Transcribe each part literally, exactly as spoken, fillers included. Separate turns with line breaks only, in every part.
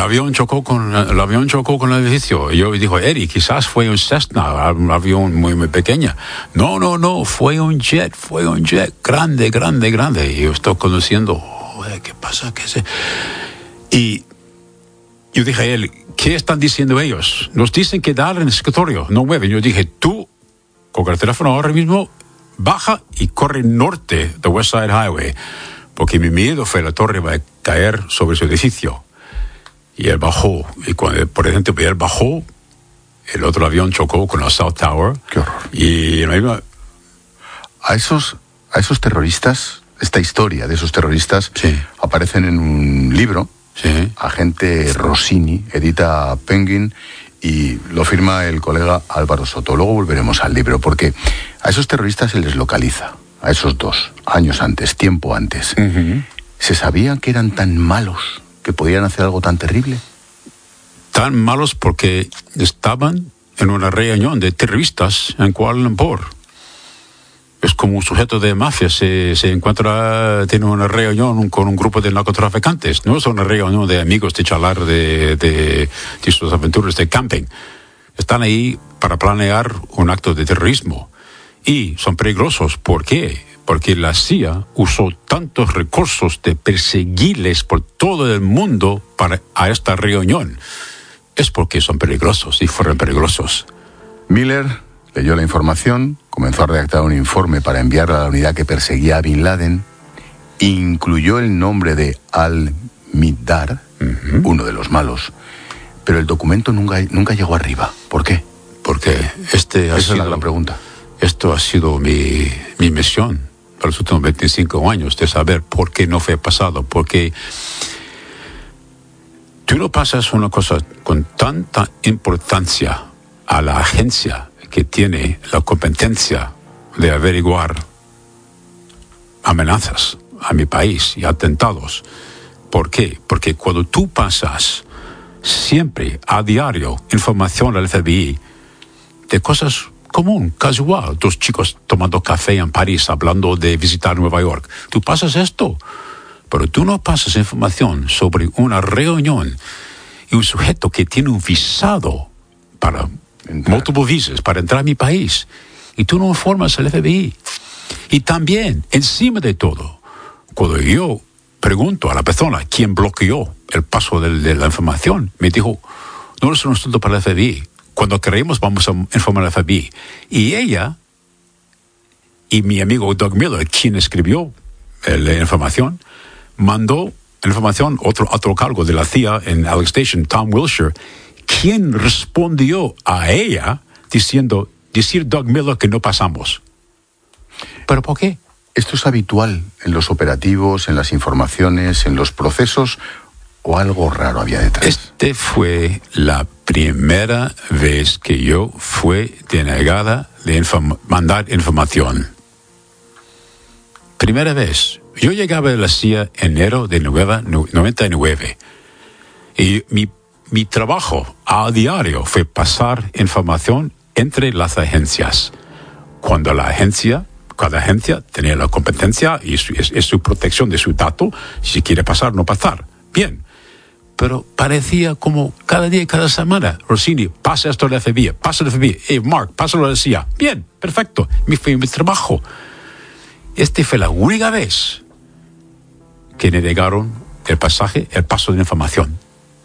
avión chocó con el avión chocó con el edificio. Y yo dijo, Eddie, quizás fue un Cessna, un avión muy, muy pequeño. No, no, no, fue un jet, fue un jet grande, grande, grande. Y yo estoy conduciendo, joder, ¿qué pasa? ¿Qué sé? Y yo dije a él, ¿qué están diciendo ellos? Nos dicen que dar en el escritorio, no mueven. Yo dije, tú, con el teléfono ahora mismo, baja y corre norte de West Side Highway. Porque mi miedo fue la torre va a caer sobre su edificio. Y él bajó. Y cuando, por ejemplo, él bajó, el otro avión chocó con la South Tower.
Qué horror.
Y
a esos, a esos terroristas, esta historia de esos terroristas,
sí,
aparecen en un libro.
Sí.
Agente Rossini, edita Penguin, y lo firma el colega Álvaro Soto. Luego volveremos al libro, porque a esos terroristas se les localiza, a esos dos, años antes, tiempo antes.
Uh-huh.
¿Se sabían que eran tan malos, que podían hacer algo tan terrible?
Tan malos porque estaban en una reunión de terroristas en Kuala Lumpur. Es como un sujeto de mafia se, se encuentra, tiene una reunión con un grupo de narcotraficantes. No es una reunión de amigos de charlar de, de, de sus aventuras de camping. Están ahí para planear un acto de terrorismo. Y son peligrosos. ¿Por qué? Porque la C I A usó tantos recursos de perseguirles por todo el mundo para a esta reunión. Es porque son peligrosos y fueron peligrosos.
Miller leyó la información, comenzó a redactar un informe para enviarla a la unidad que perseguía a Bin Laden, incluyó el nombre de Al-Mihdhar, uh-huh, uno de los malos, pero el documento nunca, nunca llegó arriba. ¿Por qué?
Porque este ha
Esa
sido,
es la gran pregunta.
Esto ha sido mi, mi misión para los últimos veinticinco años, de saber por qué no fue pasado, porque tú no pasas una cosa con tanta importancia a la agencia que tiene la competencia de averiguar amenazas a mi país y atentados. ¿Por qué? Porque cuando tú pasas siempre a diario información al F B I de cosas común, casual, dos chicos tomando café en París hablando de visitar Nueva York, tú pasas esto, pero tú no pasas información sobre una reunión y un sujeto que tiene un visado para multiple visas para entrar a mi país, y tú no informas al F B I. Y también, encima de todo, cuando yo pregunto a la persona quién bloqueó el paso de, de la información, me dijo, no es un asunto para el F B I, cuando queremos vamos a informar al F B I. Y ella y mi amigo Doug Miller, quien escribió la información, mandó la información a otro, otro cargo de la C I A en Alex Station, Tom Wilshire, quien respondió a ella diciendo, decir Doug Miller que no pasamos. ¿Pero por qué?
¿Esto es habitual en los operativos, en las informaciones, en los procesos, o algo raro había detrás?
Este fue la primera vez que yo fui denegada de inform- mandar información. Primera vez. Yo llegaba a la C I A en enero de noventa y nueve. Y mi Mi trabajo a diario fue pasar información entre las agencias. Cuando la agencia, cada agencia tenía la competencia y su, es, es su protección de su dato, si quiere pasar, no pasar. Bien. Pero parecía como cada día y cada semana, Rossini, pasa esto al F B I, pasa al F B I, hey, Mark, pásalo a la C I A. Bien, perfecto. Mi, fue mi trabajo. Esta fue la única vez que me negaron el pasaje, el paso de información.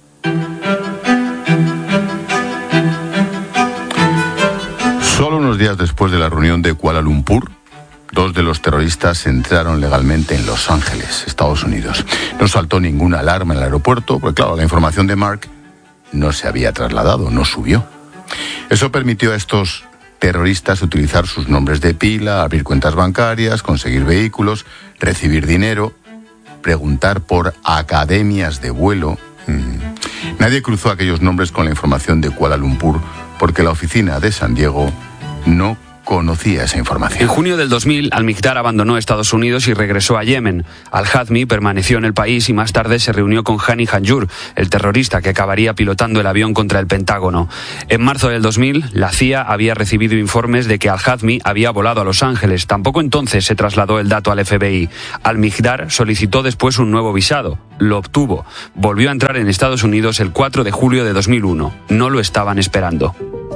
Solo unos días después de la reunión de Kuala Lumpur, dos de los terroristas entraron legalmente en Los Ángeles, Estados Unidos. No saltó ninguna alarma en el aeropuerto, porque claro, la información de Mark no se había trasladado, no subió. Eso permitió a estos terroristas utilizar sus nombres de pila, abrir cuentas bancarias, conseguir vehículos, recibir dinero, preguntar por academias de vuelo. Nadie cruzó aquellos nombres con la información de Kuala Lumpur porque la oficina de San Diego no conocía esa información.
En junio del dos mil, Al-Miqdad abandonó Estados Unidos y regresó a Yemen. Al-Hazmi permaneció en el país y más tarde se reunió con Hani Hanjour, el terrorista que acabaría pilotando el avión contra el Pentágono. En marzo del dos mil, la C I A había recibido informes de que Al-Hazmi había volado a Los Ángeles. Tampoco entonces se trasladó el dato al F B I. Al-Miqdad solicitó después un nuevo visado. Lo obtuvo. Volvió a entrar en Estados Unidos el cuatro de julio de dos mil uno. No lo estaban esperando.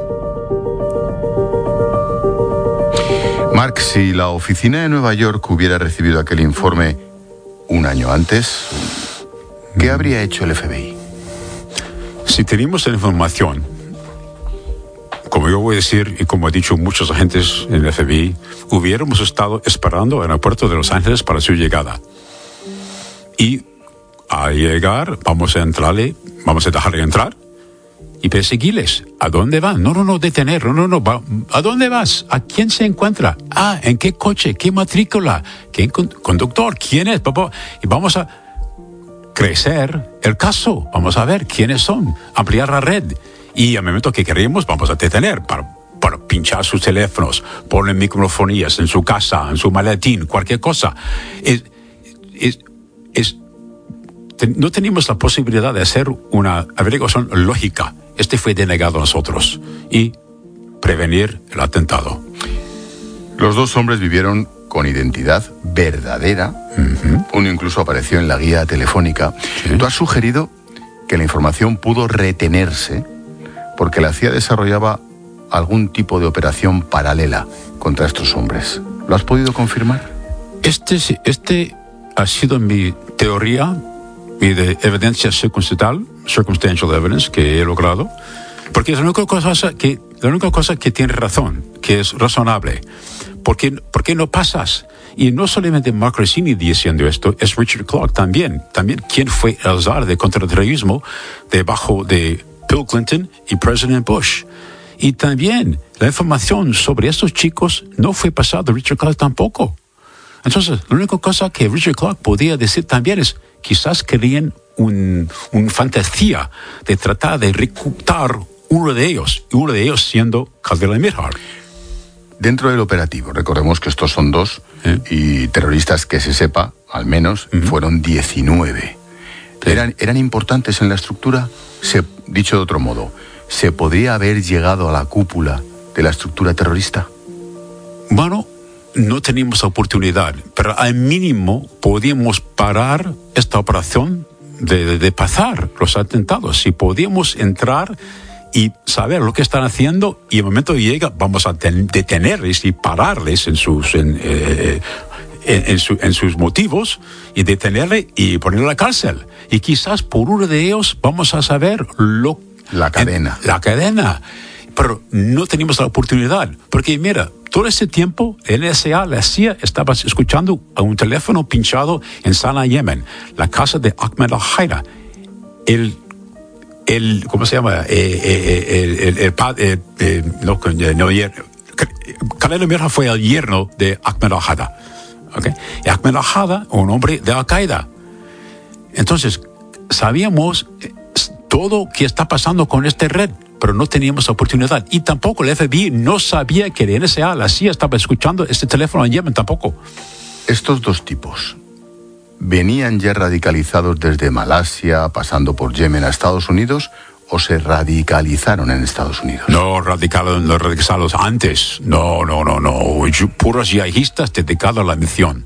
Mark, si la oficina de Nueva York hubiera recibido aquel informe un año antes, ¿qué habría hecho el F B I?
Si teníamos la información, como yo voy a decir y como he dicho muchos agentes en el F B I, hubiéramos estado esperando en el aeropuerto de Los Ángeles para su llegada. Y al llegar, vamos a entrarle, vamos a dejarle entrar y perseguirles. ¿A dónde van? No, no, no, detener. No, no, no. Va. ¿A dónde vas? ¿A quién se encuentra? Ah, ¿en qué coche? ¿Qué matrícula? ¿Qué conductor? ¿Quién es? Papá? Y vamos a crecer el caso. Vamos a ver quiénes son. Ampliar la red. Y al momento que queremos, vamos a detener para, para pinchar sus teléfonos, poner microfonías en su casa, en su maletín, cualquier cosa. Es, es, es, no teníamos la posibilidad de hacer una averiguación lógica. Este fue denegado a nosotros y prevenir el atentado.
Los dos hombres vivieron con identidad verdadera. Uh-huh. Uno incluso apareció en la guía telefónica. ¿Sí? Tú has sugerido que la información pudo retenerse porque la C I A desarrollaba algún tipo de operación paralela contra estos hombres. ¿Lo has podido confirmar?
Este, este ha sido mi teoría y de evidencia circunstancial, circumstantial evidence, que he logrado, porque es la única cosa que, la única cosa que tiene razón, que es razonable. ¿Por qué, por qué no pasas? Y no solamente Mark Rossini diciendo esto, es Richard Clarke también. También quien fue el zar de contraterrorismo debajo de Bill Clinton y President Bush. Y también la información sobre estos chicos no fue pasada a Richard Clarke tampoco. Entonces, la única cosa que Richard Clarke podía decir también es, quizás querían un, un fantasía de tratar de reclutar uno de ellos, y uno de ellos siendo Khalid al-Miqdad.
Dentro del operativo, recordemos que estos son dos, ¿Eh? y terroristas que se sepa, al menos, uh-huh. fueron diecinueve. Sí. ¿Eran, ¿Eran importantes en la estructura? Se, dicho de otro modo, ¿se podría haber llegado a la cúpula de la estructura terrorista?
Bueno, no teníamos oportunidad, pero al mínimo podíamos parar esta operación de, de, de pasar los atentados. Si podíamos entrar y saber lo que están haciendo, y el momento llega, vamos a ten, detenerles y pararles en sus en, eh, en, en, su, en sus motivos, y detenerle y ponerle a la cárcel. Y quizás por uno de ellos vamos a saber lo
la cadena.
En, la cadena. Pero no teníamos la oportunidad, porque mira, todo ese tiempo el N S A, la C I A, estaba escuchando a un teléfono pinchado en Sanaa, Yemen, la casa de Ahmed al-Haida, el el ¿cómo se llama? Eh, eh, el el padre, eh, eh, no, no, Khalid al-Miqdad fue el yerno de Ahmed al-Haida, ¿okay? Y Ahmed al-Haida, un hombre de Al-Qaeda. Entonces sabíamos todo que está pasando con esta red, pero no teníamos oportunidad. Y tampoco el F B I no sabía que el N S A, la C I A, estaba escuchando este teléfono en Yemen tampoco.
Estos dos tipos venían ya radicalizados desde Malasia, pasando por Yemen a Estados Unidos, o se radicalizaron en Estados Unidos?
No, radicados, no radicalizados antes. No, no, no, no. Puros yihadistas dedicados a la misión.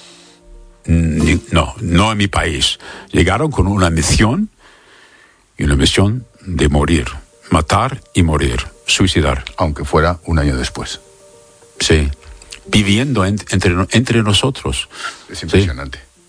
No, no en mi país. Llegaron con una misión, y una misión de morir. Matar y morir, suicidar.
Aunque fuera un año después.
Sí, viviendo en, entre, entre nosotros.
Es impresionante. Sí.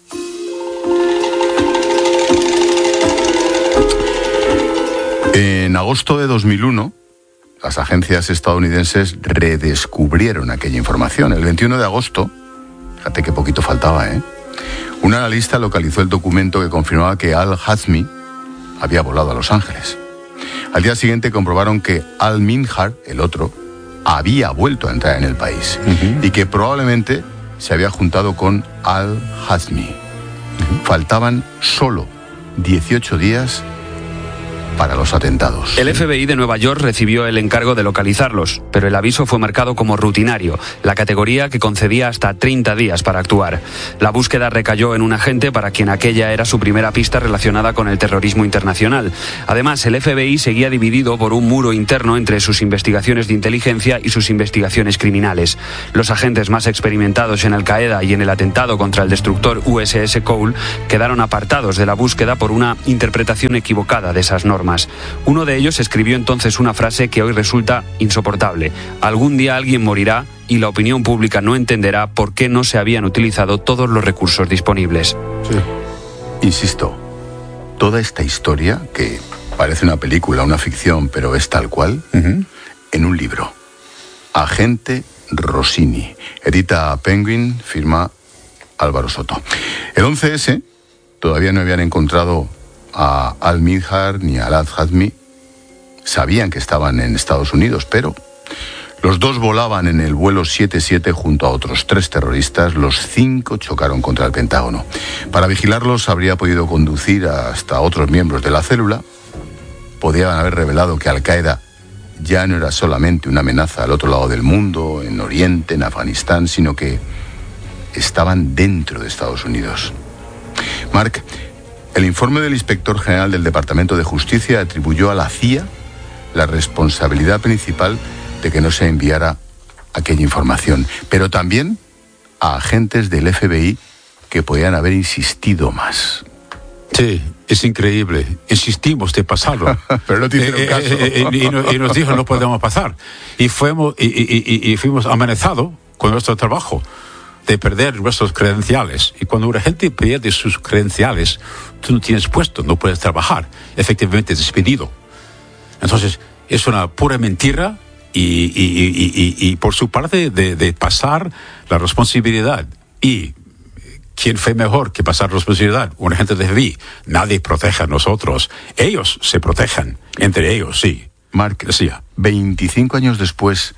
En agosto de dos mil uno, las agencias estadounidenses redescubrieron aquella información. El veintiuno de agosto, fíjate qué poquito faltaba, ¿eh? Un analista localizó el documento que confirmaba que Al-Hazmi había volado a Los Ángeles. Al día siguiente comprobaron que Al-Miqdad, el otro, había vuelto a entrar en el país, uh-huh. y que probablemente se había juntado con Al-Hazmi. Uh-huh. Faltaban solo dieciocho días para los atentados.
El F B I de Nueva York recibió el encargo de localizarlos, pero el aviso fue marcado como rutinario, la categoría que concedía hasta treinta días para actuar. La búsqueda recayó en un agente para quien aquella era su primera pista relacionada con el terrorismo internacional. Además, el F B I seguía dividido por un muro interno entre sus investigaciones de inteligencia y sus investigaciones criminales. Los agentes más experimentados en Al-Qaeda y en el atentado contra el destructor U S S Cole quedaron apartados de la búsqueda por una interpretación equivocada de esas normas. Uno de ellos escribió entonces una frase que hoy resulta insoportable: algún día alguien morirá y la opinión pública no entenderá por qué no se habían utilizado todos los recursos disponibles.
Sí. Insisto, toda esta historia, que parece una película, una ficción, pero es tal cual, uh-huh. en un libro. Agente Rossini. Edita Penguin, firma Álvaro Soto. El once ese todavía no habían encontrado a Al-Midhar ni a Al-Hazmi. Sabían que estaban en Estados Unidos, pero los dos volaban en el vuelo setenta y siete junto a otros tres terroristas. Los cinco chocaron contra el Pentágono. Para vigilarlos habría podido conducir hasta otros miembros de la célula. Podían haber revelado que Al-Qaeda ya no era solamente una amenaza al otro lado del mundo, en Oriente, en Afganistán, sino que estaban dentro de Estados Unidos. Marc, el informe del inspector general del Departamento de Justicia atribuyó a la C I A la responsabilidad principal de que no se enviara aquella información, pero también a agentes del F B I que podían haber insistido más.
Sí, es increíble. Insistimos de pasarlo.
Pero no te hicieron caso.
Eh, eh, eh, y, y nos dijo no podemos pasar. Y fuimos, y, y, y fuimos amenazados con nuestro trabajo de perder nuestros credenciales. Y cuando una gente pierde sus credenciales, tú no tienes puesto, no puedes trabajar. Efectivamente despedido. Entonces, es una pura mentira y, y, y, y, y por su parte de, de pasar la responsabilidad. Y ¿quién fue mejor que pasar responsabilidad? Un agente de F B I. Nadie protege a nosotros. Ellos se protegen. Entre ellos, sí.
Marc,
decía.
veinticinco años después,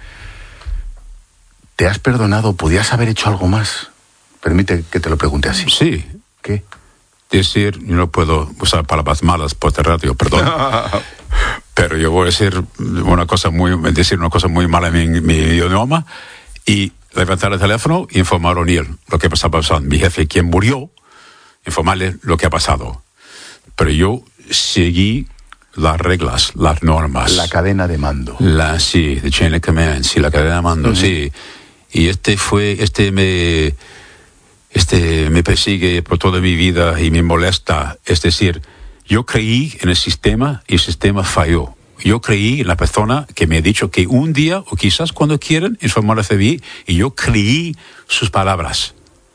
¿te has perdonado? ¿Podías haber hecho algo más? Permite que te lo pregunte así.
Sí.
¿Qué?
Decir, yo no puedo usar palabras malas por la radio, perdón. Pero yo voy a decir una cosa muy, decir una cosa muy mala en mi, mi idioma y levantar el teléfono e informar a O'Neill lo que estaba pasando. Mi jefe, quien murió, informarle lo que ha pasado. Pero yo seguí las reglas, las normas.
La cadena de mando.
La, sí, the chain of command, sí, la cadena de mando, uh-huh. sí. Y este fue, este me, este me persigue por toda mi vida y me molesta. Es decir, yo creí en el sistema y el sistema falló. Yo creí en la persona que me ha dicho que un día, o quizás cuando quieran, informar al F B I, y yo creí sus palabras.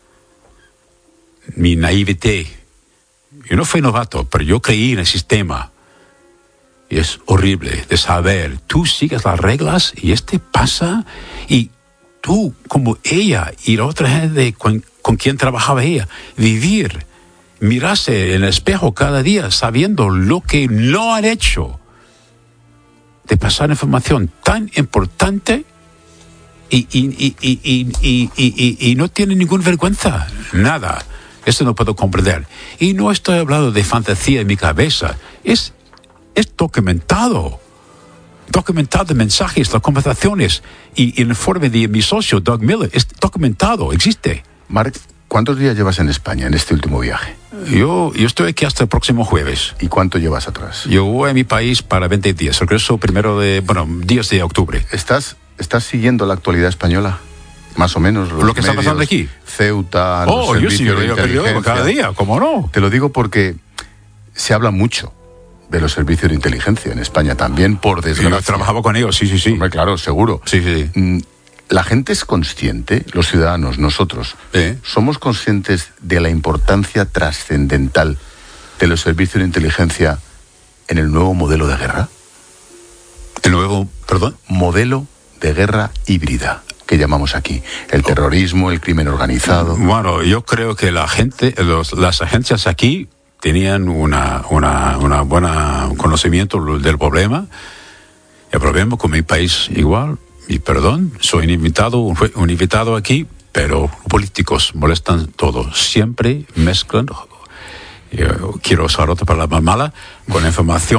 Mi naivete. Yo no fui novato, pero yo creí en el sistema. Y es horrible de saber, tú sigues las reglas y este pasa, y tú, como ella y la otra gente con, con quien trabajaba ella, vivir, mirarse en el espejo cada día sabiendo lo que no han hecho, de pasar información tan importante y, y, y, y, y, y, y, y, y no tiene ninguna vergüenza, nada. Esto no puedo comprender. Y no estoy hablando de fantasía en mi cabeza, es, es documentado. Documentado de mensajes, las conversaciones y el informe de mi socio Doug Miller, es documentado, existe.
Marc, ¿cuántos días llevas en España en este último viaje?
Yo, yo estoy aquí hasta el próximo jueves.
¿Y cuánto llevas atrás?
Yo voy a mi país para veinte días, regreso primero de, bueno, días de octubre.
¿Estás, estás siguiendo la actualidad española? Más o menos. Los
¿Lo que
medios,
está pasando aquí?
Ceuta,
oh,
los
yo sí, yo
de
leo periódico cada día, ¿cómo no?
Te lo digo porque se habla mucho de los servicios de inteligencia en España también, por desgracia.
Yo trabajaba con ellos, sí, sí, sí.
Hombre, claro, seguro.
Sí, sí.
La gente es consciente, los ciudadanos, nosotros, ¿Eh? somos conscientes de la importancia trascendental de los servicios de inteligencia en el nuevo modelo de guerra.
¿El nuevo, perdón?
Modelo de guerra híbrida, que llamamos aquí. El terrorismo, el crimen organizado.
Bueno, yo creo que la gente, los, las agencias aquí tenían una, una, una buena conocimiento del problema. El problema con mi país igual. Y perdón, soy un invitado, un invitado aquí, pero políticos molestan todo. Siempre mezclan, yo quiero usar otra palabra mala, con información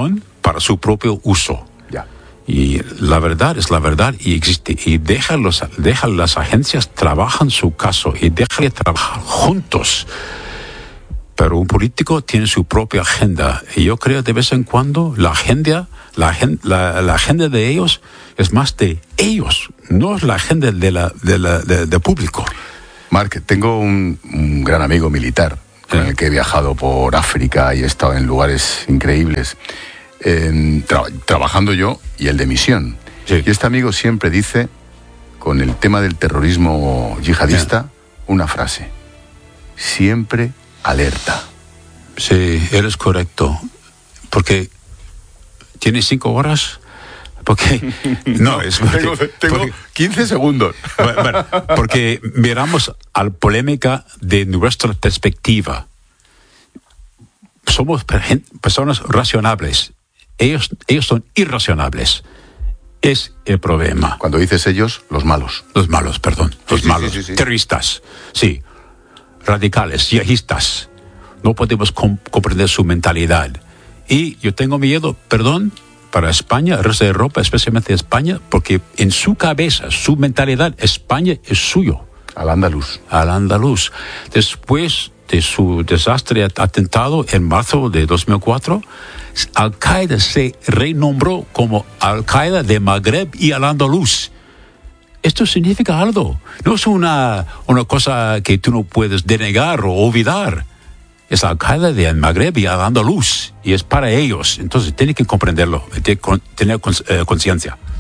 para su propio uso.
Ya.
Y la verdad es la verdad y existe. Y deja, los, deja las agencias trabajan su caso y déjale trabajar juntos. Pero un político tiene su propia agenda. Y yo creo de vez en cuando la agenda, la, la, la agenda de ellos es más de ellos, no es la agenda de la, de la, de, de público.
Marc, tengo un, un gran amigo militar con
¿Eh?
el que he viajado por África y he estado en lugares increíbles, eh, tra- trabajando yo y el de misión.
Sí.
Y este amigo siempre dice, con el tema del terrorismo yihadista,
¿Eh?
una frase: siempre alerta.
Sí, eres correcto. Porque tienes cinco horas. Porque no, es
tengo, tengo
porque,
quince segundos.
Bueno, bueno, porque miramos a la polémica de nuestra perspectiva. Somos personas racionales. Ellos, ellos son irracionables. Es el problema.
Cuando dices ellos, los malos.
Los malos, perdón. Los
sí,
malos.
Sí, sí, sí.
Terroristas. Sí. Radicales, yihadistas. No podemos com- comprender su mentalidad. Y yo tengo miedo, perdón, para España, el resto de Europa, especialmente España, porque en su cabeza, su mentalidad, España es suyo.
Al andaluz.
Al andaluz. Después de su desastre atentado en marzo de dos mil cuatro, Al-Qaeda se renombró como Al-Qaeda de Magreb y al andaluz. Esto significa algo. No es una, una cosa que tú no puedes denegar o olvidar. Es Al-Qaeda de Magreb y al andaluz. Y es para ellos. Entonces, tienen que comprenderlo, tienen que tener conciencia.